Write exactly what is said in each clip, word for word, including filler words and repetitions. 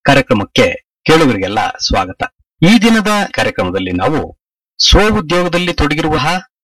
ಕಾರ್ಯಕ್ರಮಕ್ಕೆ ಕೇಳುಗರಿಗೆಲ್ಲ ಸ್ವಾಗತ. ಈ ದಿನದ ಕಾರ್ಯಕ್ರಮದಲ್ಲಿ ನಾವು ಸ್ವ ಉದ್ಯೋಗದಲ್ಲಿ ತೊಡಗಿರುವ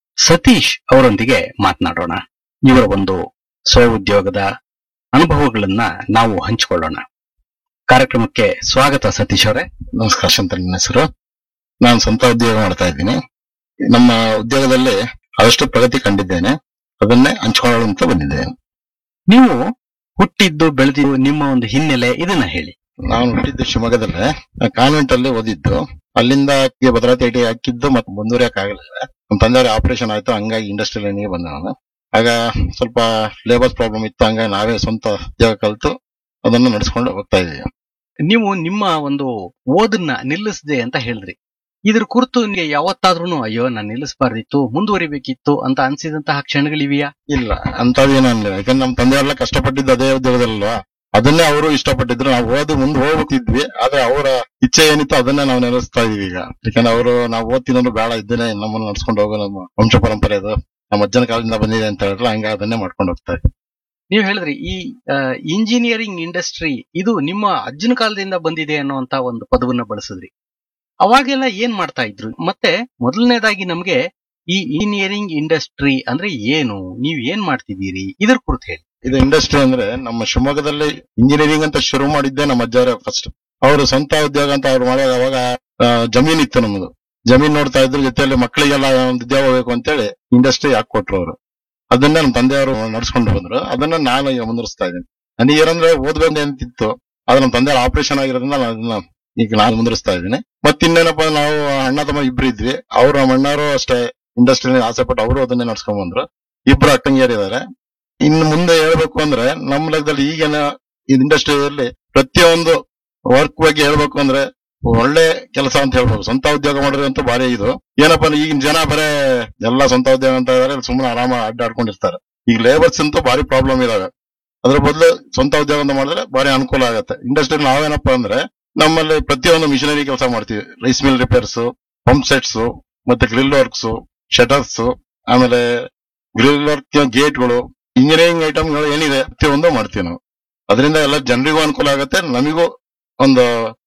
ಸತೀಶ್ ಅವರೊಂದಿಗೆ ಮಾತನಾಡೋಣ. ಇವರ ಒಂದು ಸ್ವ ಉದ್ಯೋಗದ ಅನುಭವಗಳನ್ನ ನಾವು ಹಂಚಿಕೊಳ್ಳೋಣ. ಕಾರ್ಯಕ್ರಮಕ್ಕೆ ಸ್ವಾಗತ ಸತೀಶ್ ಅವರೇ. ನಮಸ್ಕಾರ ಅಂತ ನನ್ನ ಹೆಸರು. ನಾನು ಸ್ವಂತ ಉದ್ಯೋಗ ಮಾಡ್ತಾ ಇದ್ದೀನಿ. ನಮ್ಮ ಉದ್ಯೋಗದಲ್ಲಿ ಆದಷ್ಟು ಪ್ರಗತಿ ಕಂಡಿದ್ದೇನೆ, ಅದನ್ನೇ ಹಂಚಿಕೊಳ್ಳಲು ಅಂತ ಬಂದಿದ್ದೇನೆ. ನೀವು ಹುಟ್ಟಿದ್ದು ಬೆಳೆದಿದ್ದು ನಿಮ್ಮ ಒಂದು ಹಿನ್ನೆಲೆ ಇದನ್ನ ಹೇಳಿ. ನಾನು ಹುಟ್ಟಿದ್ದು ಶಿವಮೊಗ್ಗದಲ್ಲೇ, ಕಾನ್ವೆಂಟ್ ಅಲ್ಲಿ ಓದಿದ್ದು. ಅಲ್ಲಿಂದ ಭದ್ರಾವತಿ ಐಟಿ ಹಾಕಿದ್ದು ಮತ್ತೆ ಮುಂದುವರಿಯಕ್ ಆಗಲಿಲ್ಲ. ನಮ್ಮ ತಂದೆಯವ್ರ ಆಪರೇಷನ್ ಆಯ್ತು, ಹಂಗಾಗಿ ಇಂಡಸ್ಟ್ರಿಯಲ್ ಲೈನ್ಗೆ ಬಂದೆ ನಾನು. ಆಗ ಸ್ವಲ್ಪ ಲೇಬರ್ಸ್ ಪ್ರಾಬ್ಲಮ್ ಇತ್ತು, ಹಂಗಾಗಿ ನಾವೇ ಸ್ವಂತ ಉದ್ಯೋಗ ಕಲಿತು ಅದನ್ನು ನಡೆಸ್ಕೊಂಡು ಹೋಗ್ತಾ ಇದ್ದೀವಿ. ನೀವು ನಿಮ್ಮ ಒಂದು ಓದನ್ನ ನಿಲ್ಲಿಸದೆ ಅಂತ ಹೇಳಿದ್ರಿ. ಇದ್ರ ಕುರಿತು ನಿಮಗೆ ಯಾವತ್ತಾದ್ರೂ ಅಯ್ಯೋ ನಾನು ನಿಲ್ಲಿಸಬಾರ್ದಿತ್ತು, ಮುಂದುವರಿಬೇಕಿತ್ತು ಅಂತ ಅನ್ಸಿದಂತಹ ಕ್ಷಣಗಳಿವೆಯಾ? ಇಲ್ಲ, ಅಂತದೇನು ಅನ್ಲಿಲ್ಲ. ಯಾಕಂದ್ರೆ ನಮ್ಮ ತಂದೆಯವರೆಲ್ಲ ಕಷ್ಟಪಟ್ಟಿದ್ದು ಅದೇ ಉದ್ಯೋಗದಲ್ವಾ, ಅದನ್ನೇ ಅವರು ಇಷ್ಟಪಟ್ಟಿದ್ರು. ನಾವು ಓದಿ ಮುಂದೆ ಹೋಗ್ತಿದ್ವಿ, ಆದ್ರೆ ಅವರ ಇಚ್ಛೆ ಏನಿತ್ತು ಅದನ್ನೇ ನಾವು ನೆರವೇರಿಸ್ತಾ ಇದೀವಿ ಈಗ. ಯಾಕಂದ್ರೆ ಅವರು ನಾವು ಓದ್ತಿನೋರು ಬೇಡ, ಇದ್ದೇನೆ ನಮ್ಮನ್ನು ನಡ್ಸ್ಕೊಂಡು ಹೋಗೋ ನಮ್ಮ ವಂಶ ಪರಂಪರೆ ಅದು ನಮ್ಮ ಅಜ್ಜನ ಕಾಲದಿಂದ ಬಂದಿದೆ ಅಂತ ಹೇಳಿದ್ರೆ ಹಂಗ ಅದನ್ನೇ ಮಾಡ್ಕೊಂಡು ಹೋಗ್ತಾ ಇದ್ವಿ. ನೀವು ಹೇಳಿದ್ರಿ ಈ ಇಂಜಿನಿಯರಿಂಗ್ ಇಂಡಸ್ಟ್ರಿ ಇದು ನಿಮ್ಮ ಅಜ್ಜನ ಕಾಲದಿಂದ ಬಂದಿದೆ ಅನ್ನುವಂತ ಒಂದು ಪದವನ್ನ ಬಳಸಿದ್ರಿ. ಅವಾಗೆಲ್ಲ ಏನ್ ಮಾಡ್ತಾ ಇದ್ರು? ಮತ್ತೆ ಮೊದಲನೇದಾಗಿ ನಮ್ಗೆ ಈ ಇಂಜಿನಿಯರಿಂಗ್ ಇಂಡಸ್ಟ್ರಿ ಅಂದ್ರೆ ಏನು, ನೀವ್ ಏನ್ ಮಾಡ್ತಿದ್ದೀರಿ, ಇದ್ರ ಕುರಿತು ಹೇಳಿ. ಇದು ಇಂಡಸ್ಟ್ರಿ ಅಂದ್ರೆ ನಮ್ಮ ಶಿವಮೊಗ್ಗದಲ್ಲಿ ಇಂಜಿನಿಯರಿಂಗ್ ಅಂತ ಶುರು ಮಾಡಿದ್ದೆ ನಮ್ಮ ಅಜ್ಜಾರೇ ಫಸ್ಟ್. ಅವರು ಸ್ವಂತ ಉದ್ಯೋಗ ಅಂತ ಅವ್ರು ಮಾಡುವಾಗ ಅವಾಗ ಜಮೀನ್ ಇತ್ತು ನಮ್ದು. ಜಮೀನ್ ನೋಡ್ತಾ ಇದ್ರು, ಜೊತೆಯಲ್ಲಿ ಮಕ್ಕಳಿಗೆಲ್ಲ ಒಂದು ಉದ್ಯೋಗ ಬೇಕು ಅಂತೇಳಿ ಇಂಡಸ್ಟ್ರಿ ಹಾಕೊಟ್ರು ಅವರು. ಅದನ್ನ ನಮ್ಮ ತಂದೆಯವರು ನಡ್ಸ್ಕೊಂಡು ಬಂದ್ರು, ಅದನ್ನ ನಾನು ಈಗ ಮುಂದುವರಿಸ್ತಾ ಇದ್ದೀನಿ. ನನಗೆ ಏನಂದ್ರೆ ಓದ್ಬೇಕು ಅಂತಿತ್ತು, ಆದ್ರೆ ನಮ್ಮ ತಂದೆಯವ್ರ ಆಪರೇಷನ್ ಆಗಿರೋದ್ರಿಂದ ನಾನು ಅದನ್ನ ಈಗ ನಾನು ಮುಂದುವರಿಸ್ತಾ ಇದ್ದೀನಿ. ಮತ್ತೆ ಇನ್ನೇನಪ್ಪ, ನಾವು ಅಣ್ಣ ತಮ್ಮ ಇಬ್ರು ಇದ್ವಿ. ಅವ್ರು ನಮ್ಮ ಅಣ್ಣವರು ಅಷ್ಟೇ ಇಂಡಸ್ಟ್ರಿ ಆಸೆ ಪಟ್ಟು ಅವರು ಅದನ್ನೇ ನಡ್ಸ್ಕೊಂಡ್ ಬಂದ್ರು. ಇಬ್ರು ಅಕ್ಕಂಗಿಯರಿದ್ದಾರೆ. ಇನ್ನು ಮುಂದೆ ಹೇಳ್ಬೇಕು ಅಂದ್ರೆ ನಮ್ಮ ಲೆಕ್ಕದಲ್ಲಿ ಈಗಿನ ಇಂಡಸ್ಟ್ರಿಯಲ್ಲಿ ಪ್ರತಿಯೊಂದು ವರ್ಕ್ ಬಗ್ಗೆ ಹೇಳ್ಬೇಕು ಅಂದ್ರೆ ಒಳ್ಳೆ ಕೆಲಸ ಅಂತ ಹೇಳ್ಬೋದು. ಸ್ವಂತ ಉದ್ಯೋಗ ಮಾಡಿದ್ರೆ ಅಂತೂ ಭಾರಿ ಇದು. ಏನಪ್ಪಾ ಈಗಿನ ಜನ ಬರೇ ಎಲ್ಲಾ ಸ್ವಂತ ಉದ್ಯೋಗ ಅಂತ ಇದಾರೆ, ಸುಮ್ಮನೆ ಆರಾಮ ಅಡ್ಡಾಡ್ಕೊಂಡಿರ್ತಾರೆ. ಈಗ ಲೇಬರ್ಸ್ ಅಂತೂ ಭಾರಿ ಪ್ರಾಬ್ಲಮ್ ಇದಾವೆ. ಅದ್ರ ಬದಲು ಸ್ವಂತ ಉದ್ಯೋಗ ಅಂತ ಮಾಡಿದ್ರೆ ಭಾರಿ ಅನುಕೂಲ ಆಗುತ್ತೆ. ಇಂಡಸ್ಟ್ರಿ ನಾವೇನಪ್ಪಾ ಅಂದ್ರೆ ನಮ್ಮಲ್ಲಿ ಪ್ರತಿಯೊಂದು ಮಿಷನರಿ ಕೆಲಸ ಮಾಡ್ತೀವಿ. Rice mill repairs, pump sets, ಮತ್ತೆ ಗ್ರಿಲ್ ವರ್ಕ್ಸ್, ಶಟರ್ಸ್, ಆಮೇಲೆ ಗ್ರಿಲ್ ವರ್ಕ್, ಗೇಟ್ಗಳು, ಇಂಜಿನಿಯರಿಂಗ್ ಐಟಮ್ಗಳು ಏನಿದೆ ಪ್ರತಿಯೊಂದು ಮಾಡ್ತೀವಿ ನಾವು. ಅದರಿಂದ ಎಲ್ಲ ಜನರಿಗೂ ಅನುಕೂಲ ಆಗುತ್ತೆ, ನಮಿಗೂ ಒಂದು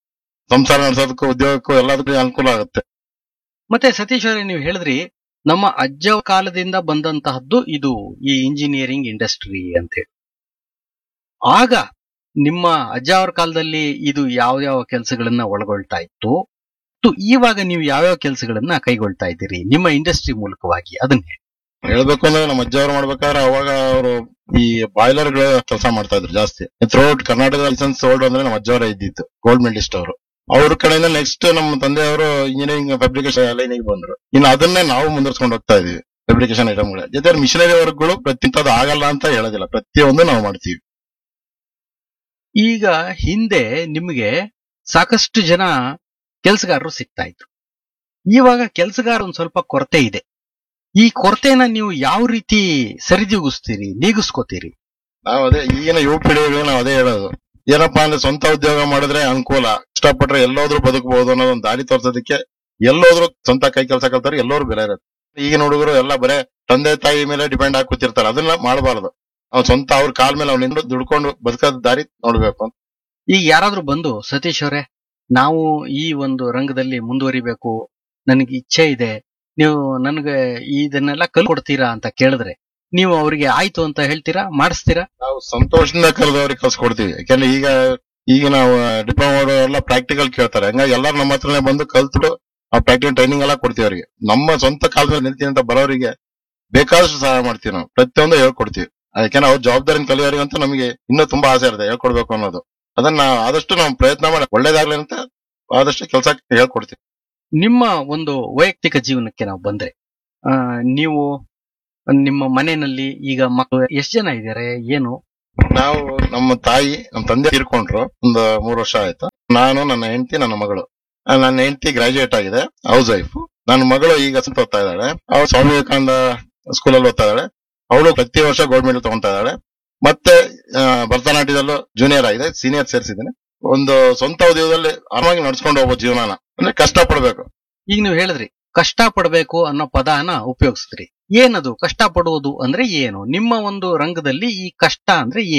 ಸಂಸಾರ ನಡೆಸೋದಕ್ಕೂ ಉದ್ಯೋಗಕ್ಕೂ ಎಲ್ಲದಕ್ಕೂ ಅನುಕೂಲ ಆಗುತ್ತೆ. ಮತ್ತೆ ಸತೀಶ್ ಅವರೇ, ನೀವು ಹೇಳಿದ್ರಿ ನಮ್ಮ ಅಜ್ಜ ಕಾಲದಿಂದ ಬಂದಂತಹದ್ದು ಇದು ಈ ಇಂಜಿನಿಯರಿಂಗ್ ಇಂಡಸ್ಟ್ರಿ ಅಂತ ಹೇಳಿ. ಆಗ ನಿಮ್ಮ ಅಜ್ಜ ಅವ್ರ ಕಾಲದಲ್ಲಿ ಇದು ಯಾವ ಯಾವ ಕೆಲಸಗಳನ್ನ ಒಳಗೊಳ್ತಾ ಇತ್ತು, ಇವಾಗ ನೀವು ಯಾವ್ಯಾವ ಕೆಲಸಗಳನ್ನ ಕೈಗೊಳ್ತಾ ಇದ್ದೀರಿ ನಿಮ್ಮ ಇಂಡಸ್ಟ್ರಿ ಮೂಲಕವಾಗಿ, ಅದನ್ನೇ ಹೇಳ್ಬೇಕು ಅಂದ್ರೆ ನಮ್ಮ ಅಜ್ಜ ಅವ್ರು ಮಾಡ್ಬೇಕಾದ್ರೆ ಅವಾಗ ಅವರು ಈ ಬಾಯ್ಲರ್ ಗಳ ಕೆಲಸ ಮಾಡ್ತಾ ಇದ್ರು ಜಾಸ್ತಿ. ಥ್ರೂಔಟ್ ಕರ್ನಾಟಕ ಲೈಸೆನ್ಸ್ ಹೋಲ್ಡ್ ಅಂದ್ರೆ ನಮ್ಮ ಅಜ್ಜ ಅವರೇ ಇದ್ದಿತ್ತು, ಗೋಲ್ಡ್ ಮೆಡಲಿಸ್ಟ್ ಅವರು. ಅವ್ರ ಕಡೆಯಿಂದ ನೆಕ್ಸ್ಟ್ ನಮ್ಮ ತಂದೆಯವರು ಇಂಜಿನಿಯರಿಂಗ್ ಫ್ಯಾಬ್ರಿಕೇಶನ್ ಲೈನಿಗೆ ಬಂದ್ರು. ಇನ್ನು ಅದನ್ನೇ ನಾವು ಮುಂದುವರ್ಸ್ಕೊಂಡು ಹೋಗ್ತಾ ಇದೀವಿ. ಫ್ಯಾಬ್ರಿಕೇಶನ್ ಐಟಮ್ಗಳ ಜೊತೆ ಮಿಷನರಿ ವರ್ಕ್ಗಳು ಪ್ರತಿಂತದ್ದು ಆಗಲ್ಲ ಅಂತ ಹೇಳೋದಿಲ್ಲ, ಪ್ರತಿಯೊಂದು ನಾವು ಮಾಡ್ತೀವಿ. ಈಗ ಹಿಂದೆ ನಿಮಗೆ ಸಾಕಷ್ಟು ಜನ ಕೆಲಸಗಾರರು ಸಿಗ್ತಾ ಇದ್ರು. ಇವಾಗ ಕೆಲಸಗಾರ ಒಂದ್ ಸ್ವಲ್ಪ ಕೊರತೆ ಇದೆ. ಈ ಕೊರತೆನ ನೀವು ಯಾವ ರೀತಿ ಸರಿದೂಗಿಸ್ತೀರಿ, ನೀಗಿಸ್ಕೋತೀರಿ? ನಾವು ಅದೇ ಈಗಿನ ಯುವ ಪೀಳಿಗೆಗೆ ನಾವು ಅದೇ ಹೇಳೋದು, ಏನಪ್ಪಾ ಅಂದ್ರೆ ಸ್ವಂತ ಉದ್ಯೋಗ ಮಾಡಿದ್ರೆ ಅನುಕೂಲ, ಇಷ್ಟಪಟ್ರೆ ಎಲ್ಲೋದ್ರೂ ಬದುಕಬಹುದು ಅನ್ನೋದೊಂದು ದಾರಿ ತೋರ್ಸೋದಕ್ಕೆ ಎಲ್ಲೋದ್ರು ಸ್ವಂತ ಕೈ ಕೆಲಸ ಕಲ್ತಾರೆ, ಎಲ್ಲರೂ ಬೆಲೆ ಇರುತ್ತೆ. ಈಗಿನ ಹುಡುಗರು ಎಲ್ಲ ಬರೇ ತಂದೆ ತಾಯಿ ಮೇಲೆ ಡಿಪೆಂಡ್ ಆಗಿ ಕೂತಿರ್ತಾರೆ. ಅದನ್ನ ಮಾಡಬಾರ್ದು. ಅವ್ನು ಸ್ವಂತ ಅವ್ರ ಕಾಲ್ ಮೇಲೆ ಅವ್ನಿಂದ ದುಡ್ಕೊಂಡು ಬದುಕೋದ್ ದಾರಿ ನೋಡ್ಬೇಕು ಅಂತ. ಈಗ ಯಾರಾದ್ರೂ ಬಂದು ಸತೀಶ್ ಅವರೇ ನಾವು ಈ ಒಂದು ರಂಗದಲ್ಲಿ ಮುಂದುವರಿಬೇಕು, ನನಗೆ ಇಚ್ಛೆ ಇದೆ, ನೀವು ನನ್ಗೆ ಇದನ್ನೆಲ್ಲ ಕಲ್ಕೊಡ್ತೀರಾ ಅಂತ ಕೇಳಿದ್ರೆ ನೀವು ಅವ್ರಿಗೆ ಆಯ್ತು ಅಂತ ಹೇಳ್ತೀರಾ, ಮಾಡಿಸ್ತೀರಾ? ನಾವು ಸಂತೋಷದಿಂದ ಕರೆದವ್ರಿಗೆ ಕಲ್ಸ್ಕೊಡ್ತೀವಿ. ಯಾಕಂದ್ರೆ ಈಗ ಈಗ ನಾವು ಡಿಪ್ಲೊಮಾ ಎಲ್ಲ ಪ್ರಾಕ್ಟಿಕಲ್ ಕೇಳ್ತಾರೆ, ಹಂಗಾಗಿ ಎಲ್ಲಾರು ನಮ್ಮ ಹತ್ರನೇ ಬಂದು ಕಲ್ತು ಆ ಪ್ರಾಕ್ಟಿಕಲ್ ಟ್ರೈನಿಂಗ್ ಎಲ್ಲ ಕೊಡ್ತೀವಿ ಅವ್ರಿಗೆ. ನಮ್ಮ ಸ್ವಂತ ಕಾಲ ಮೇಲೆ ನಿಲ್ತೀನಿ ಅಂತ ಬರೋರಿಗೆ ಬೇಕಾದಷ್ಟು ಸಹಾಯ ಮಾಡ್ತೀವಿ, ನಾವು ಪ್ರತಿಯೊಂದು ಹೇಳ್ಕೊಡ್ತೀವಿ. ಯಾಕಂದ್ರೆ ಅವ್ರ ಜವಾಬ್ದಾರಿನ ಕಲಿಯೋರಿಗೆ ಅಂತ ನಮಗೆ ಇನ್ನೂ ತುಂಬಾ ಆಸೆ ಇರುತ್ತೆ ಹೇಳ್ಕೊಡ್ಬೇಕು ಅನ್ನೋದು. ಅದನ್ನ ಆದಷ್ಟು ನಾವು ಪ್ರಯತ್ನ ಮಾಡಿ ಒಳ್ಳೇದಾಗ್ಲಿ ಅಂತ ಆದಷ್ಟು ಕೆಲಸ ಹೇಳ್ಕೊಡ್ತೀವಿ. ನಿಮ್ಮ ಒಂದು ವೈಯಕ್ತಿಕ ಜೀವನಕ್ಕೆ ನಾವು ಬಂದ್ರೆ, ಆ ನೀವು ನಿಮ್ಮ ಮನೆಯಲ್ಲಿ ಈಗ ಮಕ್ಕಳು ಎಷ್ಟು ಜನ ಇದ್ದಾರೆ, ಏನು? ನಾವು ನಮ್ಮ ತಾಯಿ ನಮ್ಮ ತಂದೆ ತೀರ್ಕೊಂಡ್ರು, ಒಂದು ಮೂರು ವರ್ಷ ಆಯ್ತು. ನಾನು, ನನ್ನ ಹೆಂಡತಿ, ನನ್ನ ಮಗಳು. ನನ್ನ ಹೆಂಡತಿ ಗ್ರಾಜುಯೇಟ್ ಆಗಿದೆ, ಹೌಸ್ ವೈಫ್. ನನ್ನ ಮಗಳು ಈಗ ಸ್ವಲ್ಪ ಓದ್ತಾ ಇದ್ದಾಳೆ. ಅವಳು ಸ್ವಾಮಿ ವಿವೇಕಾನಂದ ಸ್ಕೂಲಲ್ಲಿ ಓದ್ತಾ ಇದ್ದಾಳೆ. ಅವಳು ಪ್ರತಿ ವರ್ಷ ಗೋಲ್ಡ್ ಮೆಡಲ್ ತಗೊಂತಾ ಇದ್ದಾಳೆ. ಮತ್ತೆ ಭರತನಾಟ್ಯದಲ್ಲೂ ಜೂನಿಯರ್ ಆಗಿದೆ, ಸೀನಿಯರ್ ಸೇರಿಸಿದ್ದೇನೆ. ಒಂದು ಸ್ವಂತ ಉದ್ಯೋಗದಲ್ಲಿ ಆರಾಮಾಗಿ ನಡ್ಸ್ಕೊಂಡು ಹೋಗ್ಬೋದು ಜೀವನಾನ. ಅಂದ್ರೆ ಕಷ್ಟ ಪಡ್ಬೇಕು. ಈಗ ನೀವು ಹೇಳಿದ್ರಿ ಕಷ್ಟ ಪಡ್ಬೇಕು ಅನ್ನೋ ಪದನ ಉಪಯೋಗಿಸಿದ್ರಿ. ಏನದು ಕಷ್ಟ ಪಡುವುದು ಅಂದ್ರೆ ಏನು? ನಿಮ್ಮ ಒಂದು ರಂಗದಲ್ಲಿ ಈ ಕಷ್ಟ ಅಂದ್ರೆ ಏನು?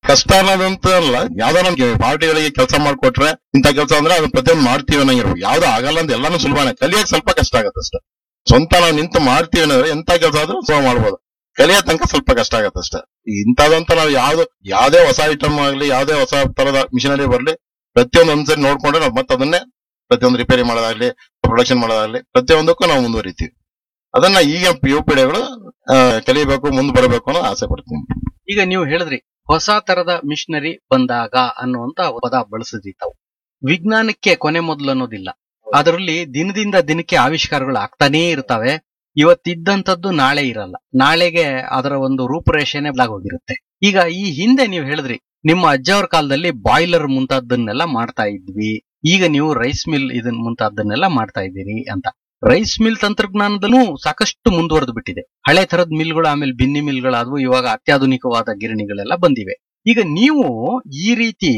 ಕಷ್ಟ ಅನ್ನೋದಂತ ಅಲ್ಲ, ಯಾವ್ದೋ ನಮ್ಗೆ ಪಾರ್ಟಿಗಳಿಗೆ ಕೆಲಸ ಮಾಡ್ಕೊಟ್ರೆ ಇಂಥ ಕೆಲಸ ಅಂದ್ರೆ ಅದು ಪ್ರತಿಯೊಂದು ಮಾಡ್ತೀವಿ ಅನ್ನಂಗಿರ್ಬೇಕು. ಯಾವ್ದು ಆಗಲ್ಲ ಅಂತ ಎಲ್ಲಾನು ಸುಲಭನೇ, ಕಲಿಯಕ್ ಸ್ವಲ್ಪ ಕಷ್ಟ ಆಗತ್ತೆ ಅಷ್ಟೇ. ಸ್ವಂತ ನಾವು ನಿಂತು ಮಾಡ್ತೀವಿ ಅನ್ನೋದ್ರೆ ಎಂತ ಕೆಲಸ ಆದ್ರೂ ಸುಲಭ ಮಾಡ್ಬೋದು, ಕಲಿಯೋ ತನಕ ಸ್ವಲ್ಪ ಕಷ್ಟ ಆಗತ್ತೆ ಅಷ್ಟೇ. ಇಂಥದಂತ ನಾವು ಯಾವ್ದು ಯಾವ್ದೇ ಹೊಸ ಐಟಮ್ ಆಗ್ಲಿ, ಯಾವ್ದೇ ಹೊಸ ತರದ ಮಿಷನರಿ ಬರ್ಲಿ, ಪ್ರತಿಯೊಂದು ಒಂದ್ಸರಿ ನೋಡ್ಕೊಂಡ್ರೆ ನಾವು ಮತ್ತೆ ಅದನ್ನೇ ಪ್ರತಿಯೊಂದು ರಿಪೇರಿ ಮಾಡೋದಾಗ್ಲಿ, ಪ್ರೊಡಕ್ಷನ್ ಮಾಡೋದಾಗ್ಲಿ, ಪ್ರತಿಯೊಂದಕ್ಕೂ ನಾವು ಮುಂದುವರಿತೀವಿ. ಅದನ್ನ ಈಗ ಯುವ ಪೀಳಿಗೆಗಳು ಕಲಿಬೇಕು, ಮುಂದೆ ಬರಬೇಕು ಅನ್ನೋ ಆಸೆ ಪಡ್ತೀನಿ. ಈಗ ನೀವು ಹೇಳಿದ್ರಿ ಹೊಸ ತರದ ಮಿಷನರಿ ಬಂದಾಗ ಅನ್ನುವಂತ ಪದ ಬಳಸಿದ್ರಿ ತಾವು. ವಿಜ್ಞಾನಕ್ಕೆ ಕೊನೆ ಮೊದಲು ಅನ್ನೋದಿಲ್ಲ, ಅದರಲ್ಲಿ ದಿನದಿಂದ ದಿನಕ್ಕೆ ಆವಿಷ್ಕಾರಗಳು ಆಗ್ತಾನೇ ಇರ್ತವೆ. ಇವತ್ತಿದ್ದಂಥದ್ದು ನಾಳೆ ಇರಲ್ಲ, ನಾಳೆಗೆ ಅದರ ಒಂದು ರೂಪುರೇಷೆನೆ ಬದಲಾಗೋಗಿರುತ್ತೆ. ಈಗ ಈ ಹಿಂದೆ ನೀವು ಹೇಳಿದ್ರಿ ನಿಮ್ಮ ಅಜ್ಜವ್ರ ಕಾಲದಲ್ಲಿ ಬಾಯ್ಲರ್ ಮುಂತಾದನ್ನೆಲ್ಲ ಮಾಡ್ತಾ ಇದ್ವಿ, ಈಗ ನೀವು ರೈಸ್ ಮಿಲ್ ಇದನ್ ಮುಂತಾದನ್ನೆಲ್ಲ ಮಾಡ್ತಾ ಇದ್ದೀರಿ ಅಂತ. ರೈಸ್ ಮಿಲ್ ತಂತ್ರಜ್ಞಾನದಲ್ಲೂ ಸಾಕಷ್ಟು ಮುಂದುವರೆದು ಬಿಟ್ಟಿದೆ. ಹಳೆ ತರದ ಮಿಲ್ಗಳು, ಆಮೇಲೆ ಬಿನ್ನಿ ಮಿಲ್ಗಳಾದವು, ಇವಾಗ ಅತ್ಯಾಧುನಿಕವಾದ ಗಿರಣಿಗಳೆಲ್ಲ ಬಂದಿವೆ. ಈಗ ನೀವು ಈ ರೀತಿ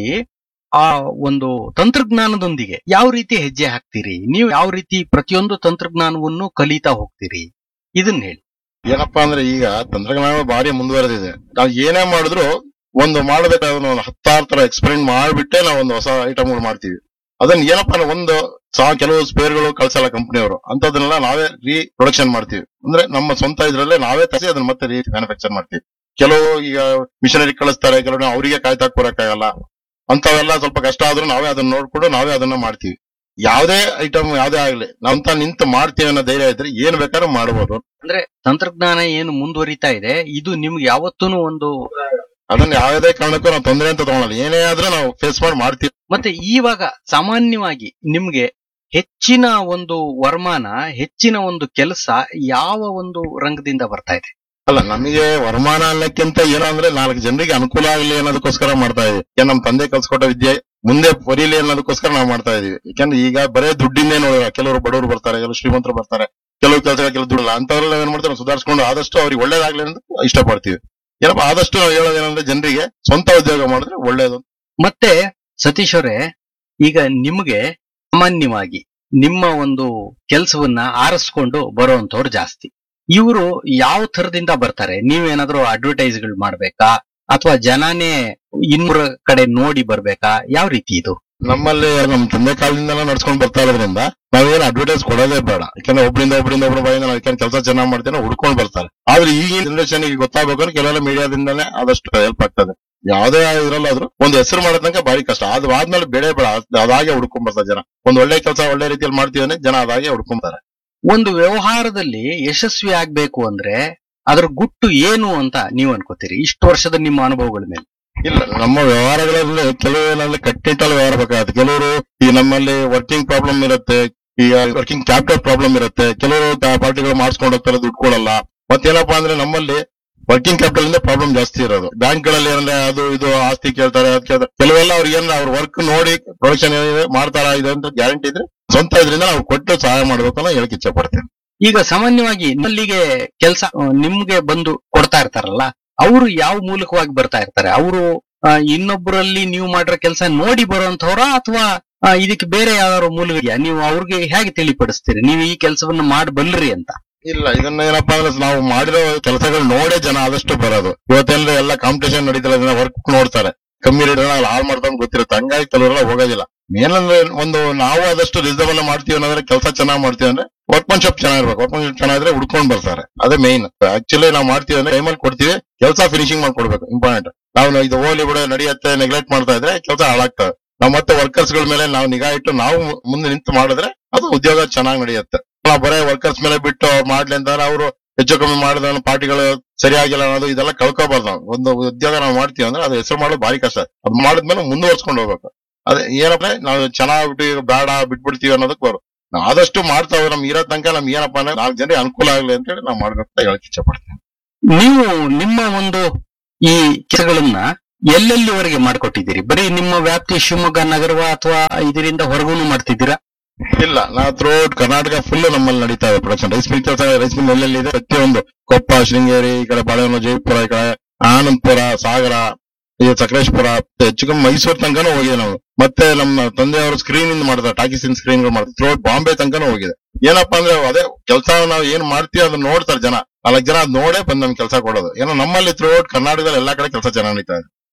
ಆ ಒಂದು ತಂತ್ರಜ್ಞಾನದೊಂದಿಗೆ ಯಾವ ರೀತಿ ಹೆಜ್ಜೆ ಹಾಕ್ತೀರಿ? ನೀವು ಯಾವ ರೀತಿ ಪ್ರತಿಯೊಂದು ತಂತ್ರಜ್ಞಾನವನ್ನು ಕಲಿತಾ ಹೋಗ್ತೀರಿ? ಇದನ್ನ ಹೇಳಿ. ಏನಪ್ಪಾ ಅಂದ್ರೆ ಈಗ ತಂತ್ರಜ್ಞಾನ ಭಾರಿ ಮುಂದುವರೆದಿದೆ. ನಾವು ಏನೇ ಮಾಡಿದ್ರು ಒಂದು ಮಾಡಬೇಕಾದ್ರೆ ಒಂದು ಹತ್ತಾರು ತರ ಎಕ್ಸ್ಪೆರಿಮೆಂಟ್ ಮಾಡ್ಬಿಟ್ಟೆ ನಾವು ಒಂದು ಹೊಸ ಐಟಮ್ಗಳು ಮಾಡ್ತೀವಿ. ಅದನ್ನ ಏನಪ್ಪಾ ಅಂದ್ರೆ ಒಂದು ಸಹ ಕೆಲವು ಸ್ಪೇರ್ಗಳು ಕಳ್ಸಲ್ಲ ಕಂಪನಿಯವರು, ಅಂತದನ್ನೆಲ್ಲ ನಾವೇ ರೀ ಪ್ರೊಡಕ್ಷನ್ ಮಾಡ್ತೀವಿ. ಅಂದ್ರೆ ನಮ್ಮ ಸ್ವಂತ ಇದ್ರಲ್ಲೇ ನಾವೇ ತರಿಸಿ ಅದನ್ನ ಮತ್ತೆ ರೀ ಮ್ಯಾನುಫ್ಯಾಕ್ಚರ್ ಮಾಡ್ತೀವಿ. ಕೆಲವು ಈಗ ಮಿಷನರಿ ಕಳಿಸ್ತಾರೆ, ಕೆಲವು ಅವರಿಗೆ ಕಾಯ್ತಾ ಕೊಡಕ್ಕಾಗಲ್ಲ, ಅಂತವೆಲ್ಲ ಸ್ವಲ್ಪ ಕಷ್ಟ ಆದ್ರೂ ನಾವೇ ಅದನ್ನ ನೋಡ್ಕೊಂಡು ನಾವೇ ಅದನ್ನ ಮಾಡ್ತೀವಿ. ಯಾವ್ದೇ ಐಟಮ್ ಯಾವ್ದೇ ಆಗ್ಲಿ ನಾವಂತ ನಿಂತು ಮಾಡ್ತೀವಿ ಅನ್ನೋ ಧೈರ್ಯ ಇದ್ರೆ ಏನ್ ಬೇಕಾದ್ರೂ ಮಾಡಬಹುದು. ಅಂದ್ರೆ ತಂತ್ರಜ್ಞಾನ ಏನು ಮುಂದುವರಿತಾ ಇದೆ, ಇದು ನಿಮ್ಗೆ ಯಾವತ್ತೂ ಒಂದು ಅದನ್ನ ಯಾವುದೇ ಕಾರಣಕ್ಕೂ ನಾವು ತೊಂದರೆ ಅಂತ ತಗೊಳಲ್ಲ, ಏನೇ ಆದ್ರೂ ನಾವು ಫೇಸ್ ಮಾಡಿ ಮಾಡ್ತೀವಿ. ಮತ್ತೆ ಇವಾಗ ಸಾಮಾನ್ಯವಾಗಿ ನಿಮ್ಗೆ ಹೆಚ್ಚಿನ ಒಂದು ವರಮಾನ, ಹೆಚ್ಚಿನ ಒಂದು ಕೆಲಸ ಯಾವ ಒಂದು ರಂಗದಿಂದ ಬರ್ತಾ ಇದೆ? ಅಲ್ಲ, ನಮಗೆ ವರಮಾನ ಅನ್ನಕ್ಕಿಂತ ಏನೋ ಅಂದ್ರೆ ನಾಲ್ಕು ಜನರಿಗೆ ಅನುಕೂಲ ಆಗಲಿ ಅನ್ನೋದಕ್ಕೋಸ್ಕರ ಮಾಡ್ತಾ ಇದೀವಿ. ಯಾಕೆ ನಮ್ಮ ತಂದೆ ಕಲ್ಸ್ಕೊಟ್ಟ ವಿದ್ಯೆ ಮುಂದೆ ಬರೀಲಿ ಅನ್ನೋದಕ್ಕೋಸ್ಕರ ನಾವು ಮಾಡ್ತಾ ಇದೀವಿ. ಯಾಕಂದ್ರೆ ಈಗ ಬರೇ ದುಡ್ಡಿಂದೇ ನೋಡಿದ್ರೆ ಕೆಲವರು ಬಡವರು ಬರ್ತಾರೆ, ಕೆಲವರು ಶ್ರೀಮಂತರು ಬರ್ತಾರೆ, ಕೆಲವು ಕೆಲಸ ಕೆಲವು ದುಡ್ಡಲ್ಲ, ಅಂತವರೆಲ್ಲ ಏನ್ ಮಾಡ್ತಾರೆ ಸುಧಾರಿಸ್ಕೊಂಡು ಆದಷ್ಟು ಅವ್ರಿಗೆ ಒಳ್ಳೇದಾಗ್ಲಿ ಅಂತ ಇಷ್ಟಪಡ್ತೀವಿ. ಏನಪ್ಪ ಆದಷ್ಟು ನಾವು ಹೇಳೋದೇನಂದ್ರೆ ಜನರಿಗೆ ಸ್ವಂತ ಉದ್ಯೋಗ ಮಾಡಿದ್ರೆ ಒಳ್ಳೇದು. ಮತ್ತೆ ಸತೀಶ್ ಅವರೇ, ಈಗ ನಿಮ್ಗೆ ಸಾಮಾನ್ಯವಾಗಿ ನಿಮ್ಮ ಒಂದು ಕೆಲಸವನ್ನ ಆರಿಸ್ಕೊಂಡು ಬರುವಂತವ್ರು ಜಾಸ್ತಿ. ಇವರು ಯಾವ ಥರದಿಂದ ಬರ್ತಾರೆ? ನೀವೇನಾದ್ರೂ ಅಡ್ವರ್ಟೈಸ್ಗಳು ಮಾಡ್ಬೇಕಾ, ಅಥವಾ ಜನನೇ ಇನ್ನೂರ ಕಡೆ ನೋಡಿ ಬರ್ಬೇಕಾ? ಯಾವ ರೀತಿ ಇದು? ನಮ್ಮಲ್ಲಿ ನಮ್ ತಂದೆ ಕಾಲದಿಂದನೂ ನಡ್ಸ್ಕೊಂಡ್ ಬರ್ತಾ ಇರೋದ್ರಿಂದ ನಾವೇನು ಅಡ್ವರ್ಟೈಸ್ ಕೊಡೋದೇ ಬೇಡ. ಯಾಕಂದ್ರೆ ಒಬ್ಬರಿಂದ ಒಬ್ಬರಿಂದ ಒಬ್ಬರ ಬಾಯಿಂದ ನಾವು ಯಾಕಂದ್ರೆ ಕೆಲಸ ಚೆನ್ನಾಗಿ ಮಾಡ್ತೇನೆ ಹುಡ್ಕೊಂಡ್ ಬರ್ತಾರೆ. ಆದ್ರೆ ಈಗಿನ ಜನರೇಷನ್ ಗೊತ್ತಾಗಬೇಕು ಅಂದ್ರೆ ಕೆಲವೆಲ್ಲ ಮೀಡಿಯಾದಿಂದಾನೇ ಆದಷ್ಟು ಹೆಲ್ಪ್ ಆಗ್ತದೆ. ಯಾವ್ದೇ ಇರಲ್ಲಾದ್ರೂ ಒಂದು ಹೆಸರು ಮಾಡೋ ತನಕ ಬಾರಿ ಕಷ್ಟ, ಅದು ಆದ್ಮೇಲೆ ಬೆಳೆ ಬೇಡ, ಅದಾಗೆ ಹುಡ್ಕೊಂಡ್ ಬರ್ತಾರೆ ಜನ. ಒಂದ್ ಒಳ್ಳೆ ಕೆಲಸ ಒಳ್ಳೆ ರೀತಿಯಲ್ಲಿ ಮಾಡ್ತೀವಿ ಅಂದ್ರೆ ಜನ ಅದಾಗೆ ಹುಡ್ಕೊಂತಾರೆ. ಒಂದು ವ್ಯವಹಾರದಲ್ಲಿ ಯಶಸ್ವಿ ಆಗ್ಬೇಕು ಅಂದ್ರೆ ಅದ್ರ ಗುಟ್ಟು ಏನು ಅಂತ ನೀವು ಅನ್ಕೋತೀರಿ ಇಷ್ಟು ವರ್ಷದ ನಿಮ್ಮ ಅನುಭವಗಳ ಮೇಲೆ? ಇಲ್ಲ, ನಮ್ಮ ವ್ಯವಹಾರಗಳಲ್ಲಿ ಕೆಲವು ಏನಾದ್ರೆ ಕಟ್ಟಿಟ್ಟಲ್ಲಿ ವ್ಯವಹಾರ ಬೇಕಾಗುತ್ತೆ. ಕೆಲವರು ಈ ನಮ್ಮಲ್ಲಿ ವರ್ಕಿಂಗ್ ಪ್ರಾಬ್ಲಮ್ ಇರುತ್ತೆ, ಈಗ ವರ್ಕಿಂಗ್ ಕ್ಯಾಪಿಟಲ್ ಪ್ರಾಬ್ಲಮ್ ಇರುತ್ತೆ. ಕೆಲವರು ಪಾರ್ಟಿಗಳು ಮಾಡಿಸ್ಕೊಂಡು ಹೋಗ್ತಾರೆ, ದುಡ್ಡು ಕೊಡಲ್ಲ. ಮತ್ತೇನಪ್ಪಾ ಅಂದ್ರೆ ನಮ್ಮಲ್ಲಿ ವರ್ಕಿಂಗ್ ಕ್ಯಾಪಿಟಲ್ ಇಂದ ಪ್ರಾಬ್ಲಮ್ ಜಾಸ್ತಿ ಇರೋದು. ಬ್ಯಾಂಕ್ ಗಳಲ್ಲಿ ಏನಂದ್ರೆ ಅದು ಇದು ಆಸ್ತಿ ಕೇಳ್ತಾರೆ, ಅದ್ ಕೇಳ್ತಾರೆ. ಕೆಲವೆಲ್ಲ ಅವ್ರಿಗೆ ಏನ್ ಅವ್ರ ವರ್ಕ್ ನೋಡಿ ಪ್ರೊಡಕ್ಷನ್ ಏನಿದೆ ಮಾಡ್ತಾರ ಇದೆ ಅಂತ ಗ್ಯಾರಂಟಿ ಇದ್ರೆ ಸ್ವಂತ ಇದರಿಂದ ನಾವು ಕೊಟ್ಟು ಸಹಾಯ ಮಾಡ್ಬೇಕು ಅನ್ನೋ ಹೇಳಕ್ ಇಚ್ಛೆ ಪಡ್ತೇನೆ. ಈಗ ಸಾಮಾನ್ಯವಾಗಿ ನಲ್ಲಿಗೆ ಕೆಲಸ ನಿಮ್ಗೆ ಬಂದು ಕೊಡ್ತಾ ಇರ್ತಾರಲ್ಲ, ಅವರು ಯಾವ ಮೂಲಕವಾಗಿ ಬರ್ತಾ ಇರ್ತಾರೆ? ಅವರು ಇನ್ನೊಬ್ಬರಲ್ಲಿ ನೀವು ಮಾಡಿರೋ ಕೆಲಸ ನೋಡಿ ಬರುವಂತವ್ರ, ಅಥವಾ ಇದಕ್ಕೆ ಬೇರೆ ಯಾವ್ದಾದ್ರು ಮೂಲ ಇದೆಯಾ? ನೀವು ಅವ್ರಿಗೆ ಹೇಗೆ ತಿಳಿಪಡಿಸ್ತೀರಿ ನೀವು ಈ ಕೆಲಸವನ್ನ ಮಾಡಬಲ್ರಿ ಅಂತ? ಇಲ್ಲ, ಇದನ್ನ ಏನಪ್ಪಾ ಅಂದ್ರೆ ನಾವು ಮಾಡಿರೋ ಕೆಲಸಗಳು ನೋಡೇ ಜನ ಆದಷ್ಟು ಬರೋದು. ಇವತ್ತೆಲ್ಲ ಎಲ್ಲ ಕಾಂಪಿಟೇಷನ್ ನಡೀತಲ್ಲ, ವರ್ಕ್ ನೋಡ್ತಾರೆ, ಕಮ್ಮಿ ರೇಟ್ ಹಾಳು ಮಾಡ್ದಂಗ್ ಗೊತ್ತಿರುತ್ತೆ. ಹಂಗಾಗಿ ಕೆಲವರೆಲ್ಲ ಹೋಗೋದಿಲ್ಲ. ಏನಂದ್ರೆ ಒಂದು ನಾವು ಆದಷ್ಟು ರಿಸರ್ವ್ ಮಾಡ್ತೀವಿ ಅನ್ನೋದ್ರೆ ಕೆಲಸ ಚೆನ್ನಾಗಿ ಮಾಡ್ತೀವಿ ಅಂದ್ರೆ ವರ್ಕ್ಮನ್ಶಿಪ್ ಚೆನ್ನಾಗಿರ್ಬೇಕು. ವರ್ಕ್ಮನ್ಶಿಪ್ ಚೆನ್ನಾಗಿದ್ರೆ ಹುಡ್ಕೊಂಡ್ ಬರ್ತಾರೆ, ಅದೇ ಮೇನ್. ಆಕ್ಚುಲಿ ನಾವು ಮಾಡ್ತೀವಿ ಅಂದ್ರೆ ಟೈಮಲ್ಲಿ ಕೊಡ್ತೀವಿ, ಕೆಲಸ ಫಿನಿಶಿಂಗ್ ಮಾಡ್ಕೊಡ್ಬೇಕು ಇಂಪಾರ್ಟೆಂಟ್. ನಾವು ಇದು ಹೋಲಿ ಬಿಡ ನಡೆಯುತ್ತೆ ನೆಗ್ಲೆಕ್ಟ್ ಮಾಡ್ತಾ ಇದ್ರೆ ಕೆಲಸ ಹಾಳಾಗ್ತದೆ. ನಾವು ಮತ್ತೆ ವರ್ಕರ್ಸ್ ಗಳ ಮೇಲೆ ನಾವು ನಿಗಾ ಇಟ್ಟು ನಾವು ಮುಂದೆ ನಿಂತು ಮಾಡಿದ್ರೆ ಅದು ಉದ್ಯೋಗ ಚೆನ್ನಾಗಿ ನಡೆಯುತ್ತೆ. ನಾವು ಬರೇ ವರ್ಕರ್ಸ್ ಮೇಲೆ ಬಿಟ್ಟು ಅವ್ರು ಮಾಡ್ಲಿ ಅಂತಂದ್ರೆ ಅವರು ಹೆಚ್ಚು ಕಮ್ಮಿ ಮಾಡಿದ ಪಾರ್ಟಿಗಳು ಸರಿಯಾಗಿಲ್ಲ ಅನ್ನೋದು ಇದೆಲ್ಲ ಕಳ್ಕೋಬಾರ್ದು. ನಾವು ಒಂದು ಉದ್ಯೋಗ ನಾವು ಮಾಡ್ತೀವಿ ಅಂದ್ರೆ ಅದು ಹೆಸರು ಮಾಡೋದು ಭಾರಿ ಕಷ್ಟ. ಅದು ಮಾಡಿದ್ಮೇಲೆ ಮುಂದುವರ್ಸ್ಕೊಂಡು ಹೋಗ್ಬೇಕು. ಅದೇ ಏನಪ್ಪ ನಾವು ಚೆನ್ನಾಗ್ಬಿಟ್ಟು ಈಗ ಬೇಡ ಬಿಟ್ಬಿಡ್ತೀವಿ ಅನ್ನೋದಕ್ಕೆ ಬರು ನಾವು ಆದಷ್ಟು ಮಾಡ್ತಾ ಹೋದ್ರೆ ನಮ್ಗೆ ಇರೋ ತನಕ ನಮ್ಗೆ ಏನಪ್ಪಾ ಅಂದ್ರೆ ನಾಲ್ಕು ಜನರಿಗೆ ಅನುಕೂಲ ಆಗ್ಲಿ ಅಂತ ಹೇಳಿ ನಾವು ಮಾಡ್ಬೇಕು ಅಂತ ಹೇಳಕ್ ಇಚ್ಛೆ ಪಡ್ತೀನಿ. ನೀವು ನಿಮ್ಮ ಒಂದು ಈ ಕೆಲಸಗಳನ್ನ ಎಲ್ಲೆಲ್ಲಿವರೆಗೆ ಮಾಡ್ಕೊಟ್ಟಿದ್ದೀರಿ? ಬರೀ ನಿಮ್ಮ ವ್ಯಾಪ್ತಿ ಶಿವಮೊಗ್ಗ ನಗರವ ಅಥವಾ ಇದರಿಂದ ಹೊರಗೂನು ಮಾಡ್ತಿದ್ದೀರಾ? ಇಲ್ಲ, ನಾವು ಥ್ರೂಔಟ್ ಕರ್ನಾಟಕ ಫುಲ್ ನಮ್ಮಲ್ಲಿ ನಡೀತಾ ಇದೆ ಪ್ರೊಡಕ್ಷನ್. ರೈಸ್ ಮಿಲ್ ಕೆಲಸ ರೈಸ್ ಮಿಲ್ ಎಲ್ಲೆಲ್ಲಿ ಇದೆ ಪ್ರತಿಯೊಂದು, ಕೊಪ್ಪ, ಶೃಂಗೇರಿ, ಈ ಕಡೆ ಬಾಳೆಹೊನ್ನೂರು, ಜಯಪುರ, ಈ ಕಡೆ ಆನಂದಪುರ, ಸಾಗರ, ಈ ಸಕಲೇಶ್ಪುರ, ಹೆಚ್ಚು ಕಮ್ಮಿ ಮೈಸೂರು ತನಕನೂ ಹೋಗಿದೆ ನಾವು. ಮತ್ತೆ ನಮ್ಮ ತಂದೆಯವರು ಸ್ಕ್ರೀನ್ ಇಂದ ಮಾಡ್ತಾರೆ, ಟಾಕೀಸ್ ಇನ್ ಸ್ಕ್ರೀನ್ ಗಳು ಮಾಡ್ತಾರೆ. ಥ್ರೂಔಟ್ ಬಾಂಬೆ ತನಕನೂ ಹೋಗಿದೆ. ಏನಪ್ಪಾ ಅಂದ್ರೆ ಅದೇ ಕೆಲಸ ನಾವು ಏನ್ ಮಾಡ್ತೀವಿ ಅದನ್ನ ನೋಡ್ತಾರೆ ಜನ. ನಾಲ್ಕು ಜನ ಅದ್ ನೋಡೇ ಬಂದ್ ನಮ್ಗೆ ಕೆಲಸ ಕೊಡೋದು. ಏನೋ ನಮ್ಮಲ್ಲಿ ಥ್ರೂಔಟ್ ಕರ್ನಾಟಕದಲ್ಲಿ ಎಲ್ಲಾ ಕಡೆ ಕೆಲಸ ಚೆನ್ನಾಗಿ ನಡೀತಾ ಇದೆ.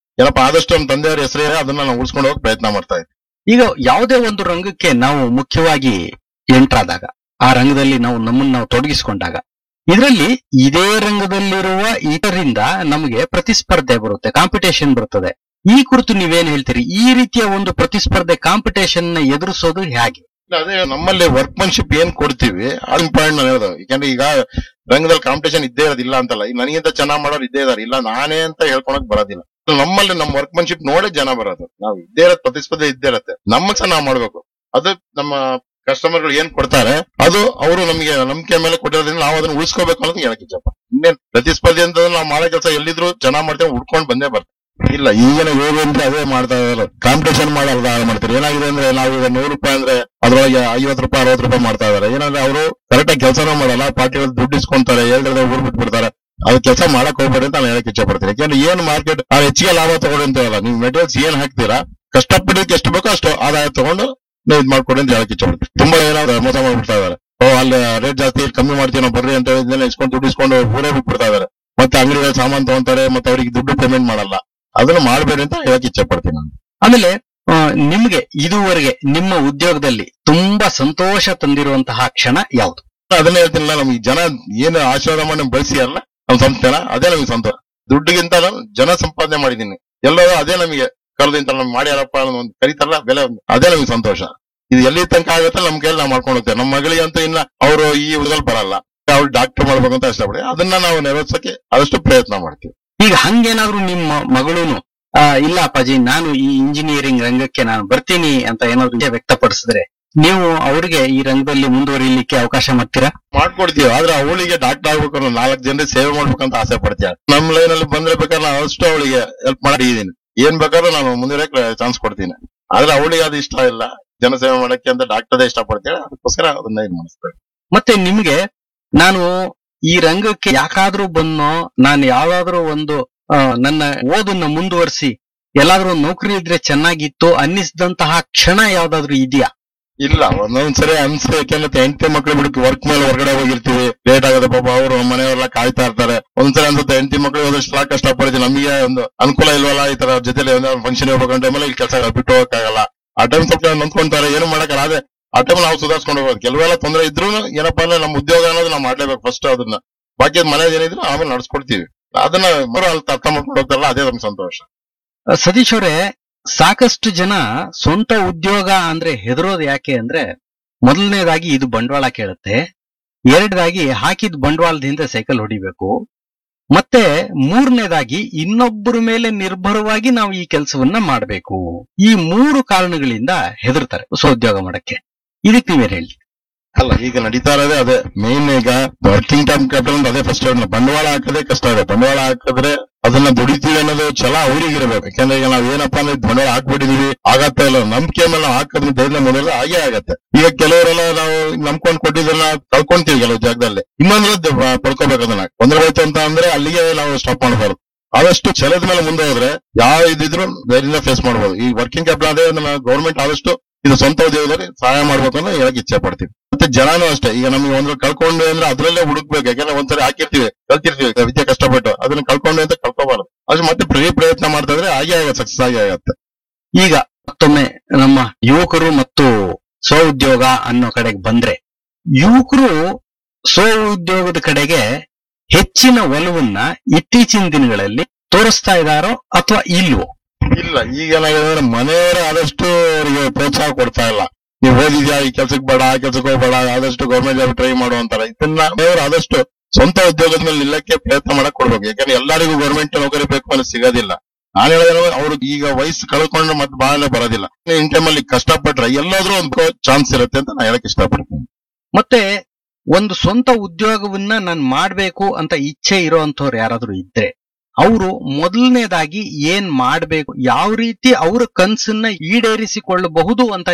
ಏನಪ್ಪ ಆದಷ್ಟು ನಮ್ಮ ತಂದೆಯವರ ಹೆಸರೇ ಅದನ್ನ ನಾವು ಉಳಿಸ್ಕೊಂಡು ಹೋಗಕ್ ಪ್ರಯತ್ನ ಮಾಡ್ತಾ ಇದ್ದೀವಿ. ಈಗ ಯಾವುದೇ ಒಂದು ರಂಗಕ್ಕೆ ನಾವು ಮುಖ್ಯವಾಗಿ ಎಂಟ್ರಾದಾಗ, ಆ ರಂಗದಲ್ಲಿ ನಾವು ನಮ್ಮನ್ನು ನಾವು ತೊಡಗಿಸಿಕೊಂಡಾಗ, ಇದರಲ್ಲಿ ಇದೇ ರಂಗದಲ್ಲಿರುವ ಇತರರಿಂದ ನಮಗೆ ಪ್ರತಿಸ್ಪರ್ಧೆ ಬರುತ್ತೆ, ಕಾಂಪಿಟೇಷನ್ ಬರುತ್ತದೆ. ಈ ಕುರಿತು ನೀವೇನ್ ಹೇಳ್ತೀರಿ? ಈ ರೀತಿಯ ಒಂದು ಪ್ರತಿಸ್ಪರ್ಧೆ, ಕಾಂಪಿಟೇಷನ್ ನ ಎದುರಿಸೋದು ಹೇಗೆ? ಅದೇ ನಮ್ಮಲ್ಲಿ ವರ್ಕ್ಮನ್ಶಿಪ್ ಏನ್ ಕೊಡ್ತೀವಿ ಅದು ಇಂಪಾರ್ಟೆಂಟ್ ನಾನು ಹೇಳೋದು. ಯಾಕಂದ್ರೆ ಈಗ ರಂಗದಲ್ಲಿ ಕಾಂಪಿಟೇಷನ್ ಇದ್ದೇ ಇರೋದಿಲ್ಲ ಅಂತಲ್ಲ, ಈಗ ನನಗಿಂತ ಚೆನ್ನಾಗ್ ಮಾಡೋರು ಇದ್ದೇ ಇದಾರೆ, ಇಲ್ಲ ನಾನೇ ಅಂತ ಹೇಳ್ಕೊಳಕ್ ಬರೋದಿಲ್ಲ. ನಮ್ಮಲ್ಲಿ ನಮ್ಮ ವರ್ಕ್ಮನ್ಶಿಪ್ ನೋಡೇ ಜನ ಬರೋದು. ನಾವು ಇದ್ದೇ ಇರತ್ತೆ, ಪ್ರತಿಸ್ಪರ್ಧೆ ಇದ್ದೇ ಇರತ್ತೆ. ನಮ್ಮ ಚೆನ್ನಾಗ್ ಮಾಡ್ಬೇಕು. ಅದು ನಮ್ಮ ಕಸ್ಟಮರ್ಗಳು ಏನ್ ಕೊಡ್ತಾರೆ ಅದು ಅವರು ನಮಗೆ ನಂಬಿಕೆ ಮೇಲೆ ಕೊಟ್ಟಿರೋದ್ರಿಂದ ನಾವು ಅದನ್ನ ಉಳಿಸ್ಕೋಬೇಕು ಅನ್ನೋದು ಹೇಳಕ್ ಇಚ್ಛಪ್ಪ. ಇನ್ನೇನ್ ಪ್ರತಿಸ್ಪರ್ಧೆ ಅಂತ ನಾವು ಮಾಡೋ ಕೆಲಸ ಎಲ್ಲಿದ್ರು ಚೆನ್ನಾಗ್ ಮಾಡ್ತೇವೆ, ಉಡ್ಕೊಂಡ್ ಬಂದೇ ಬರ್ತೇವೆ. ಇಲ್ಲ ಈಗಿನ ಯುವ ಅಂದ್ರೆ ಅದೇ ಮಾಡ್ತಾ ಇದಾರೆ, ಕಾಂಪಿಟೇಷನ್ ಮಾಡಲ್ಲ ಮಾಡ್ತಾರೆ. ಏನಾಗಿದೆ ಅಂದ್ರೆ ನಾವು ಈಗ ನೂರು ರೂಪಾಯಿ ಅಂದ್ರೆ ಅದ್ರೊಳಗೆ ಐವತ್ತು ರೂಪಾಯಿ ಅರವತ್ತು ರೂಪಾಯಿ ಮಾಡ್ತಾ ಇದಾರೆ. ಏನಂದ್ರೆ ಅವರು ಕರೆಕ್ಟ್ ಆಗಿ ಕೆಲಸನೂ ಮಾಡಲ್ಲ, ಪಾರ್ಟಿಗಳು ದುಡ್ಡು ಇಸ್ಕೊಂತಾರೆ, ಹೇಳಿದ್ರೆ ಊರ್ ಬಿಟ್ಬಿಡ್ತಾರೆ. ಅದು ಕೆಲಸ ಮಾಡಕ್ ಹೋಗ್ಬೇಡಿ ಅಂತ ನಾನು ಹೇಳಕ್ ಇಚ್ಛೆ ಪಡ್ತೀನಿ. ಯಾಕಂದ್ರೆ ಏನ್ ಮಾರ್ಕೆಟ್ ಆ ಹೆಚ್ಚಿಗೆ ಲಾಭ ತಗೊಳ್ಳಿ ಅಂತ ಹೇಳಲ್ಲ. ನೀವು ಮೆಟೀರಿಯಲ್ಸ್ ಏನ್ ಹಾಕ್ತೀರಾ ಕಷ್ಟಪಡೋದಕ್ಕೆ ಎಷ್ಟು ಬೇಕೋ ಅಷ್ಟು ಆದಾಯ ತಗೊಂಡು ನೀವು ಇದ್ ಮಾಡ್ಕೊಡಿ ಅಂತ ಹೇಳಕ್ ಇಚ್ಛೆ ಪಡ್ತೀನಿ. ತುಂಬಾ ಏನಾದ್ರು ಮೋಸ ಮಾಡ್ಬಿಡ್ತಾ ಇದಾರೆ. ಓ ಅಲ್ಲಿ ರೇಟ್ ಜಾಸ್ತಿ ಕಮ್ಮಿ ಮಾಡ್ತೀವಿ ನಾವು ಬರ್ರಿ ಅಂತ ಹೇಳಿದ್ಮೇಲೆ ಇಸ್ಕೊಂಡು ದುಡ್ಡು ಇಸ್ಕೊಂಡು ಊರೇ ಬಿಟ್ಬಿಡ್ತಾ ಇದಾರೆ. ಮತ್ತೆ ಅಂಗಡಿಗಳ ಸಾಮಾನು ತಗೊಂತಾರೆ, ಮತ್ತೆ ಅವರಿಗೆ ದುಡ್ಡು ಪೇಮೆಂಟ್ ಮಾಡಲ್ಲ. ಅದನ್ನ ಮಾಡಬೇಡಿ ಅಂತ ಹೇಳಕ್ ಇಚ್ಛೆ ಪಡ್ತೀನಿ ನಾನು. ಆಮೇಲೆ ಆ, ನಿಮ್ಗೆ ಇದುವರೆಗೆ ನಿಮ್ಮ ಉದ್ಯೋಗದಲ್ಲಿ ತುಂಬಾ ಸಂತೋಷ ತಂದಿರುವಂತಹ ಕ್ಷಣ ಯಾವುದು? ಅದನ್ನ ಹೇಳ್ತೀನಲ್ಲ, ನಮ್ಗೆ ಜನ ಏನು ಆಶೀರ್ವಾದ ಮಾಡಿ ನಮ್ಗೆ ಬೆಳೆಸಿ ಅಲ್ಲ ನಮ್ ಸಂಸ್ಥೆನ, ಅದೇ ನಮಗೆ ಸಂತೋಷ. ದುಡ್ಡಿಗಿಂತ ನಾನು ಜನ ಸಂಪಾದನೆ ಮಾಡಿದ್ದೀನಿ, ಎಲ್ಲರೂ ಅದೇ ನಮಗೆ ಕರೆದು ಇಂತ ನಮ್ಗೆ ಮಾಡ್ಯಾರಪ್ಪ ಅನ್ನೋ ಒಂದು ಕರೀತಾರಲ್ಲ ಬೆಲೆ, ಒಂದು ಅದೇ ನಮಗೆ ಸಂತೋಷ. ಇದು ಎಲ್ಲಿ ತನಕ ಆಗುತ್ತೆ ನಮ್ ಕೈಯಲ್ಲಿ ನಾವು ಮಾಡ್ಕೊಂಡು ಹೋಗ್ತೇವೆ. ನಮ್ಮ ಮಗಳಿಗೆ ಅಂತೂ ಇನ್ನ ಅವರು ಈ ಹುಡುಗಲ್ ಬರಲ್ಲ, ಅವ್ರು ಡಾಕ್ಟರ್ ಮಾಡ್ಬೇಕಂತ ಇಷ್ಟಪಡಿ, ಅದನ್ನ ನಾವು ನೆರವೇರ್ಸಕ್ಕೆ ಆದಷ್ಟು ಪ್ರಯತ್ನ ಮಾಡ್ತೀವಿ. ಈಗ ಹಂಗೇನಾದ್ರೂ ನಿಮ್ಮ ಮಗಳೂನು ಆ, ಇಲ್ಲ ಅಪ್ಪಾಜಿ ನಾನು ಈ ಇಂಜಿನಿಯರಿಂಗ್ ರಂಗಕ್ಕೆ ನಾನು ಬರ್ತೀನಿ ಅಂತ ಏನಾದ್ರು ಇಚ್ಛೆ ವ್ಯಕ್ತಪಡಿಸಿದ್ರೆ ನೀವು ಅವ್ರಿಗೆ ಈ ರಂಗದಲ್ಲಿ ಮುಂದುವರಿಲಿಕ್ಕೆ ಅವಕಾಶ ಮಾಡ್ತೀರಾ? ಮಾಡ್ಕೊಡ್ತೀವಿ. ಆದ್ರೆ ಅವಳಿಗೆ ಡಾಕ್ಟರ್ ಆಗ್ಬೇಕು ಅನ್ನೋ ನಾಲ್ಕು ಜನರಿಗೆ ಸೇವೆ ಮಾಡ್ಬೇಕಂತ ಆಸೆ ಪಡ್ತೀಯ. ನಮ್ ಲೈನ್ ಅಲ್ಲಿ ಬಂದ್ರೆ ಬೇಕಾದ್ರೆ ನಾನು ಅಷ್ಟು ಅವಳಿಗೆ ಹೆಲ್ಪ್ ಮಾಡಿದೀನಿ. ಏನ್ ಬೇಕಾದ್ರೂ ನಾನು ಮುಂದೆ ಚಾನ್ಸ್ ಕೊಡ್ತೀನಿ. ಆದ್ರೆ ಅವಳಿಗೆ ಅದು ಇಷ್ಟ ಇಲ್ಲ, ಜನಸೇವೆ ಮಾಡಕ್ಕೆ ಅಂತ ಡಾಕ್ಟರ್ದೇ ಇಷ್ಟ ಪಡ್ತಾಳೆ. ಅದಕ್ಕೋಸ್ಕರ ಅದನ್ನ ಇದು ಮಾಡಿಸ್ತಾರೆ. ಮತ್ತೆ ನಿಮ್ಗೆ ನಾನು ಈ ರಂಗಕ್ಕೆ ಯಾಕಾದ್ರೂ ಬಂದೋ, ನಾನು ಯಾವ್ದಾದ್ರೂ ಒಂದು ಆ, ನನ್ನ ಓದನ್ನ ಮುಂದುವರಿಸಿ ಎಲ್ಲಾದ್ರೂ ಒಂದು ನೌಕರಿ ಇದ್ರೆ ಚೆನ್ನಾಗಿತ್ತು ಅನ್ನಿಸಿದಂತಹ ಕ್ಷಣ ಯಾವ್ದಾದ್ರು ಇದೆಯಾ? ಇಲ್ಲ, ಒಂದೊಂದ್ಸರಿ ಅನ್ಸುತ್ತೆ. ಯಾಕೆಂದ್ರೆ ಹೆಂಡತಿ ಮಕ್ಳು ಬಿಟ್ಟು ವರ್ಕ್ ಮೇಲೆ ಹೊರಗಡೆ ಹೋಗಿರ್ತೀವಿ, ಲೇಟ್ ಆಗದೆ ಪಾಪ, ಅವರು ಮನೆಯವರೆಲ್ಲ ಕಾಯ್ತಾ ಇರ್ತಾರೆ. ಒಂದ್ಸರಿ ಅನ್ಸುತ್ತೆ ಹೆಂಡತಿ ಮಕ್ಳು ಹೋದಷ್ಟು ಲಾ ಕಷ್ಟ ಪಡ್ತೀವಿ, ನಮಗೆ ಒಂದು ಅನುಕೂಲ ಇಲ್ವಲ್ಲ, ಈ ತರ ಜೊತೆಲಿ ಫಂಕ್ಷನ್ ಹೋಗ್ಬೇಕಂತ ಟೈಮಲ್ಲಿ ಇಲ್ಲಿ ಕೆಲಸ ಬಿಟ್ಟು ಹೋಗಕ್ಕಾಗಲ್ಲ. ಆ ಟೈಮ್ ಸ್ವಲ್ಪ ನೊಂದ್ಕೊಂತಾರೆ, ಏನು ಮಾಡಕ್ಕಲ್ಲ. ಅದೇ ಆ ಟೈಮ್ ನಾವು ಸುಧಾರಿಸ್ಕೊಂಡು ಹೋಗೋದು. ಕೆಲವೆಲ್ಲ ತೊಂದರೆ ಇದ್ರು ಏನಪ್ಪಾ ಅಂದ್ರೆ ನಮ್ಮ ಉದ್ಯೋಗ ಅನ್ನೋದು ನಾವು ಮಾಡ್ಲೇಬೇಕು ಫಸ್ಟ್. ಅದನ್ನ ಬಾಕಿ ಮನೇಲಿ ಏನಿದ್ರು ಆಮೇಲೆ ನಡ್ಸ್ಕೊಡ್ತೀವಿ. ಅದನ್ನ ಬರೋ ಅಲ್ಲಿ ಅರ್ಥ ಮಾಡ್ಕೊಂಡು ಹೋಗ್ತಾರಲ್ಲ, ಅದೇ ನಮ್ಗೆ ಸಂತೋಷ. ಸತೀಶ್ ಅವರೇ, ಸಾಕಷ್ಟು ಜನ ಸ್ವಂತ ಉದ್ಯೋಗ ಅಂದ್ರೆ ಹೆದರೋದು ಯಾಕೆ ಅಂದ್ರೆ, ಮೊದಲನೇದಾಗಿ ಇದು ಬಂಡವಾಳ ಕೇಳುತ್ತೆ, ಎರಡನೇದಾಗಿ ಹಾಕಿದ ಬಂಡವಾಳದಿಂದ ಸೈಕಲ್ ಹೊಡಿಬೇಕು, ಮತ್ತೆ ಮೂರನೇದಾಗಿ ಇನ್ನೊಬ್ಬರ ಮೇಲೆ ನಿರ್ಭರವಾಗಿ ನಾವು ಈ ಕೆಲಸವನ್ನ ಮಾಡಬೇಕು. ಈ ಮೂರು ಕಾರಣಗಳಿಂದ ಹೆದರ್ತಾರೆ ಸ್ವಉದ್ಯೋಗ ಮಾಡಕ್ಕೆ. ಇದಕ್ಕೆ ನೀವೇನ್ ಹೇಳಿ? ಅಲ್ಲ, ಈಗ ನಡೀತಾ ಇರೋದೇ ಅದೇ ಮೇನ್. ಈಗ ವರ್ಕಿಂಗ್ ಟೈಮ್ ಕ್ಯಾಪಿಟಲ್ ಅಂತ ಅದೇ ಫಸ್ಟ್. ಬಂಡವಾಳ ಹಾಕೋದೇ ಕಷ್ಟ ಇದೆ. ಬಂಡವಾಳ ಹಾಕಿದ್ರೆ ಅದನ್ನ ದುಡಿತೀವಿ ಅನ್ನೋದು ಛಲ ಅವ್ರಿಗೆ ಇರಬೇಕು. ಯಾಕಂದ್ರೆ ಈಗ ನಾವ್ ಏನಪ್ಪಾ ಅಂದ್ರೆ ಬಂಡವಾಳ ಹಾಕ್ಬಿಟ್ಟಿದೀವಿ, ಆಗತ್ತ ಇಲ್ಲ ನಂಬಿಕೆ ಮೇಲೆ ನಾವು ಹಾಕೋದ್ರ ಧೈರ್ಯ ಮೊದಲ ಹಾಗೆ ಆಗತ್ತೆ. ಈಗ ಕೆಲವರೆಲ್ಲ ನಾವು ನಂಬ್ಕೊಂಡ್ ಕೊಟ್ಟಿದ್ದನ್ನ ಕಳ್ಕೊಂತೀವಿ ಕೆಲವು ಜಾಗದಲ್ಲಿ. ಇನ್ನೊಂದ್ರೆ ಪಡ್ಕೋಬೇಕು. ಅದನ್ನ ಒಂದ್ರ ಹೋಯ್ತು ಅಂತ ಅಂದ್ರೆ ಅಲ್ಲಿಗೆ ನಾವು ಸ್ಟಾಪ್ ಮಾಡಬಾರ್ದು. ಆದಷ್ಟು ಛಲದ ಮೇಲೆ ಮುಂದೆ ಹೋದ್ರೆ ಯಾವ ಇದಿದ್ರು ಧೈರ್ಯ ಫೇಸ್ ಮಾಡ್ಬೋದು. ಈ ವರ್ಕಿಂಗ್ ಕ್ಯಾಪಿಟಲ್ ಅದೇ ಗೌರ್ಮೆಂಟ್ ಆದಷ್ಟು ಇದು ಸ್ವಂತ ಉದ್ಯೋಗದಲ್ಲಿ ಸಹಾಯ ಮಾಡ್ಬೇಕು ಅಂತ ಹೇಳಕ್ ಇಚ್ಛೆ ಪಡ್ತೀವಿ. ಮತ್ತೆ ಜನನೂ ಅಷ್ಟೇ. ಈಗ ನಮ್ಗೆ ಒಂದ್ರ ಕಳ್ಕೊಂಡು ಅಂದ್ರೆ ಅದ್ರಲ್ಲೇ ಹುಡುಕ್ಬೇಕು. ಯಾಕಂದ್ರೆ ಒಂದ್ಸರಿ ಹಾಕಿರ್ತೀವಿ, ಕಲ್ತಿರ್ತೀವಿ ವಿದ್ಯೆ ಕಷ್ಟಪಟ್ಟು, ಅದನ್ನ ಕಳ್ಕೊಂಡು ಅಂತ ಕಳ್ಕೋಬಾರ್ದು. ಅಷ್ಟು ಮತ್ತೆ ಪ್ರತಿ ಪ್ರಯತ್ನ ಮಾಡ್ತಾ ಇದ್ರೆ ಹಾಗೆ ಆಗತ್ತೆ, ಸಕ್ಸಸ್ ಆಗಿ ಆಗತ್ತೆ. ಈಗ ಮತ್ತೊಮ್ಮೆ ನಮ್ಮ ಯುವಕರು ಮತ್ತು ಸ್ವ ಉದ್ಯೋಗ ಅನ್ನೋ ಕಡೆಗೆ ಬಂದ್ರೆ, ಯುವಕರು ಸ್ವ ಉದ್ಯೋಗದ ಕಡೆಗೆ ಹೆಚ್ಚಿನ ಒಲವನ್ನ ಇತ್ತೀಚಿನ ದಿನಗಳಲ್ಲಿ ತೋರಿಸ್ತಾ ಇದ್ದಾರೋ ಅಥವಾ ಇಲ್ವೋ? ಇಲ್ಲ, ಈಗ ಏನಾಗಿದೆ, ಮನೆಯವರೇ ಆದಷ್ಟು ಅವರಿಗೆ ಪ್ರೋತ್ಸಾಹ ಕೊಡ್ತಾ ಇಲ್ಲ. ನೀವು ಓದಿದ್ಯಾ, ಈ ಕೆಲ್ಸಕ್ಕೆ ಬೇಡ, ಆ ಕೆಲ್ಸಕ್ಕೆ ಹೋಗ್ಬೇಡ, ಆದಷ್ಟು ಗೌರ್ಮೆಂಟ್ ಜಾಬ್ ಟ್ರೈ ಮಾಡುವಂತಾರ. ಇದನ್ನ ಮನೆಯವರು ಆದಷ್ಟು ಸ್ವಂತ ಉದ್ಯೋಗದ ಮೇಲೆ ನಿಲ್ಲಕ್ಕೆ ಪ್ರಯತ್ನ ಮಾಡಕ್ ಕೊಡ್ಬೇಕು. ಯಾಕಂದ್ರೆ ಎಲ್ಲರಿಗೂ ಗೌರ್ಮೆಂಟ್ ನೌಕರಿ ಬೇಕು ಅನ್ನೋ ಸಿಗೋದಿಲ್ಲ. ನಾನು ಹೇಳಿದ್ರೆ ಅವ್ರಿಗೆ ಈಗ ವಯಸ್ಸು ಕಳ್ಕೊಂಡ್ರೆ ಮತ್ತೆ ಬಾಳೆ ಬರೋದಿಲ್ಲ. ಇನ್ ಟೈಮಲ್ಲಿ ಕಷ್ಟಪಟ್ರೆ ಎಲ್ಲಾದ್ರೂ ಒಂದು ಚಾನ್ಸ್ ಇರುತ್ತೆ ಅಂತ ನಾನು ಹೇಳಕ್ ಇಷ್ಟಪಡ್ತೀನಿ. ಮತ್ತೆ ಒಂದು ಸ್ವಂತ ಉದ್ಯೋಗವನ್ನ ನಾನು ಮಾಡ್ಬೇಕು ಅಂತ ಇಚ್ಛೆ ಇರೋಂಥವ್ರು ಯಾರಾದ್ರೂ ಇದ್ರೆ ಅವರು ಮೊದಲನೇದಾಗಿ ಏನ್ ಮಾಡ್ಬೇಕು, ಯಾವ ರೀತಿ ಅವ್ರ ಕನ್ಸನ್ನ ಈಡೇರಿಸಿಕೊಳ್ಳಬಹುದು ಅಂತ